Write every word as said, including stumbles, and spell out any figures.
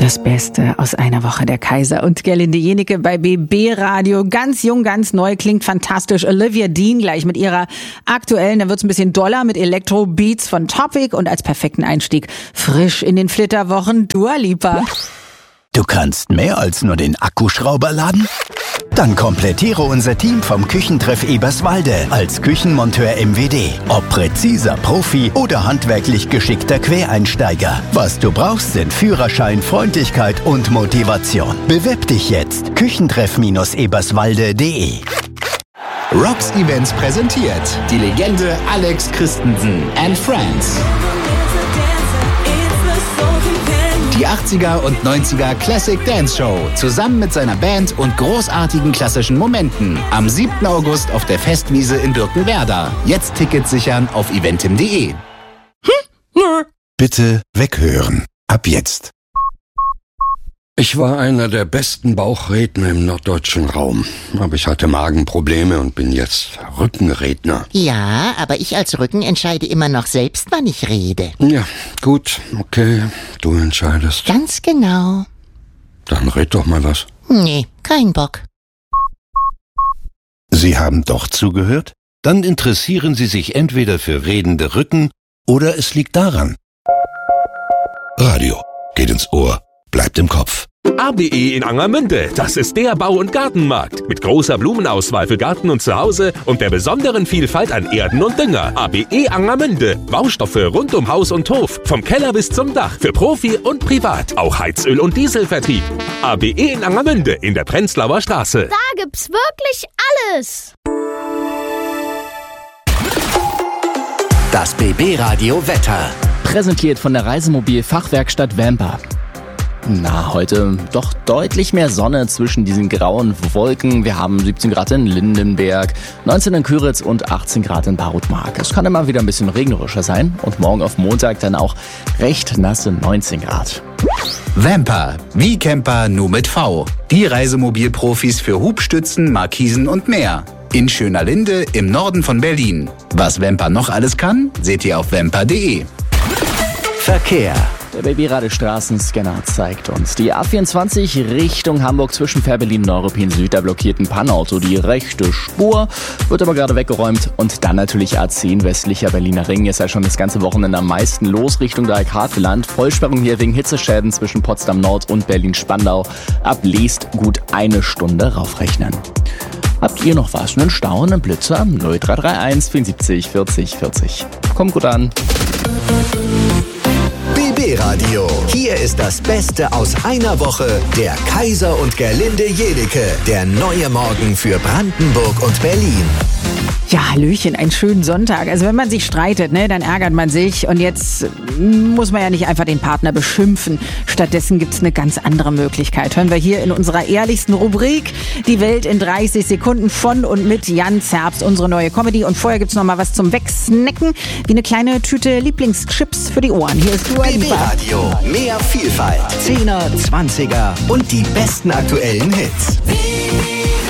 Das Beste aus einer Woche, der Kaiser und Gerlinde Jennecke bei B B Radio. Ganz jung, ganz neu, klingt fantastisch. Olivia Dean gleich mit ihrer aktuellen, da wird's ein bisschen doller, mit Elektro-Beats von Topic und als perfekten Einstieg frisch in den Flitterwochen Dua Lipa. Du kannst mehr als nur den Akkuschrauber laden? Dann komplettiere unser Team vom Küchentreff Eberswalde als Küchenmonteur M W D. Ob präziser Profi oder handwerklich geschickter Quereinsteiger. Was du brauchst, sind Führerschein, Freundlichkeit und Motivation. Bewirb dich jetzt. Küchentreff Eberswalde punkt de. Rocks Events präsentiert die Legende Alex Christensen and Friends. Die achtziger und neunziger Classic Dance Show zusammen mit seiner Band und großartigen klassischen Momenten am siebten August auf der Festwiese in Birkenwerder. Jetzt Tickets sichern auf eventim punkt de. Bitte weghören. Ab jetzt. Ich war einer der besten Bauchredner im norddeutschen Raum. Aber ich hatte Magenprobleme und bin jetzt Rückenredner. Ja, aber ich als Rücken entscheide immer noch selbst, wann ich rede. Ja, gut, okay, du entscheidest. Ganz genau. Dann red doch mal was. Nee, kein Bock. Sie haben doch zugehört? Dann interessieren Sie sich entweder für redende Rücken oder es liegt daran. Radio geht ins Ohr, bleibt im Kopf. A B E in Angermünde, das ist der Bau- und Gartenmarkt. Mit großer Blumenauswahl für Garten und Zuhause und der besonderen Vielfalt an Erden und Dünger. A B E Angermünde, Baustoffe rund um Haus und Hof. Vom Keller bis zum Dach, für Profi und Privat. Auch Heizöl- und Dieselvertrieb. A B E in Angermünde in der Prenzlauer Straße. Da gibt's wirklich alles. Das B B Radio Wetter. Präsentiert von der Reisemobil-Fachwerkstatt Vamper. Na, heute doch deutlich mehr Sonne zwischen diesen grauen Wolken. Wir haben siebzehn Grad in Lindenberg, neunzehn in Küritz und achtzehn Grad in Barutmark. Es kann immer wieder ein bisschen regnerischer sein und morgen auf Montag dann auch recht nasse neunzehn Grad. Vamper, wie Camper nur mit V. Die Reisemobilprofis für Hubstützen, Markisen und mehr. In Schönerlinde im Norden von Berlin. Was Vamper noch alles kann, seht ihr auf vamper punkt de. Verkehr. Der B B-Radio-Straßenscanner zeigt uns die A vierundzwanzig Richtung Hamburg zwischen Fährberlin und Neuruppin Süd. Da blockiert ein Pannauto die rechte Spur, wird aber gerade weggeräumt. Und dann natürlich A zehn westlicher Berliner Ring. Ist ja schon das ganze Wochenende am meisten los Richtung Dreieck-Havelland. Vollsperrung hier wegen Hitzeschäden zwischen Potsdam Nord und Berlin-Spandau. Ab Leest gut eine Stunde raufrechnen. Habt ihr noch was? Einen Stau, einen Blitzer? null drei drei eins vierundsiebzig vierzig vierzig. Kommt gut an. B B Radio. Hier ist das Beste aus einer Woche. Der Kaiser und Gerlinde Jennecke. Der neue Morgen für Brandenburg und Berlin. Ja, Hallöchen, einen schönen Sonntag. Also wenn man sich streitet, ne, dann ärgert man sich. Und jetzt muss man ja nicht einfach den Partner beschimpfen. Stattdessen gibt's eine ganz andere Möglichkeit. Hören wir hier in unserer ehrlichsten Rubrik Die Welt in dreißig Sekunden von und mit Jan Zerbst, unsere neue Comedy. Und vorher gibt's noch mal was zum Wegsnacken, wie eine kleine Tüte Lieblingschips für die Ohren. Hier ist Dua B B Lipa. Radio. Mehr Vielfalt. Zehner, Zwanziger und die besten aktuellen Hits.